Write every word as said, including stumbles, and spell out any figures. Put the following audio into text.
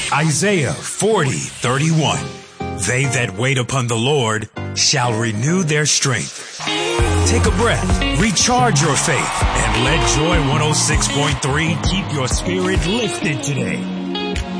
Isaiah forty thirty-one. They that wait upon the Lord shall renew their strength. Take a breath, recharge your faith, and let Joy one oh six point three keep your spirit lifted today.